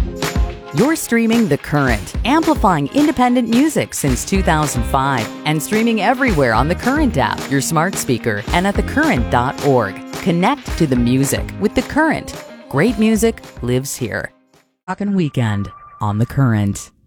You're streaming The Current, amplifying independent music since 2005 and streaming everywhere on The Current app, your smart speaker, and at thecurrent.org. Connect to the music with The Current. Great music lives here. Talkin' Weekend on The Current.